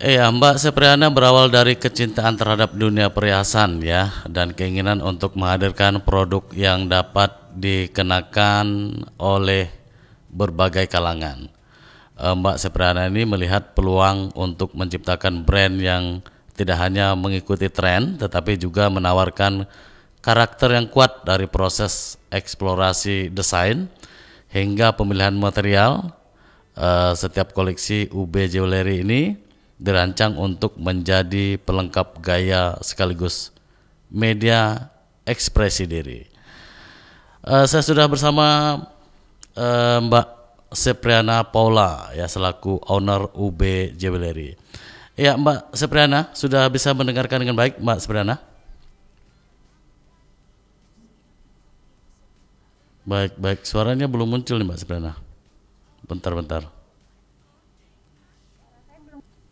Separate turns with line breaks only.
Iya, Mbak Sepriana berawal dari kecintaan terhadap dunia perhiasan ya, dan keinginan untuk menghadirkan produk yang dapat dikenakan oleh berbagai kalangan. Mbak Sepriana ini melihat peluang untuk menciptakan brand yang tidak hanya mengikuti tren, tetapi juga menawarkan karakter yang kuat dari proses eksplorasi desain hingga pemilihan material. Setiap koleksi UB Jewelry ini dirancang untuk menjadi pelengkap gaya sekaligus media ekspresi diri. Saya sudah bersama Mbak Sepriana Paula ya, selaku owner UB Jewelry. Ya, Mbak Sepriana sudah bisa mendengarkan dengan baik, Mbak Sepriana? Baik, baik. Suaranya belum muncul nih, Mbak Sepriana. Bentar, bentar.